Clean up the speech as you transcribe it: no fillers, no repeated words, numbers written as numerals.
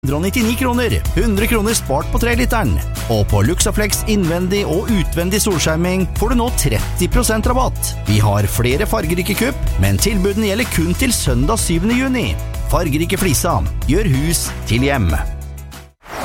199 kroner, 100 kroner spart på 3-literen. Og på Luxaflex innvendig og utvendig solskjerming får du nå 30% rabatt. Vi har flere fargerike kupp, men tilbudene gjelder kun til søndag 7. juni. Fargerike Flisa, gjør hus til hjem.